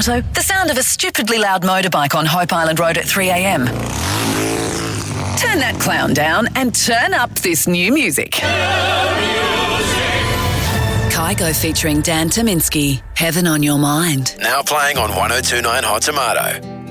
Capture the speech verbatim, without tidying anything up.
Tomato? The sound of a stupidly loud motorbike on Hope Island Road at three a.m. Turn that clown down and turn up this new music. Kygo featuring Dan Tominski, Heaven on Your Mind. Now playing on one oh two point nine Hot Tomato.